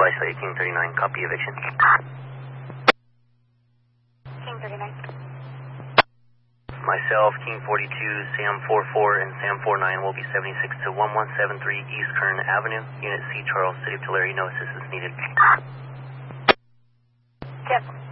Isolated King 39, copy eviction. King 39. Myself, King 42, Sam 44, and Sam 49 will be 76 to 1173 East Kern Avenue, Unit C, Charles, City of Tulare. No assistance needed. Yes.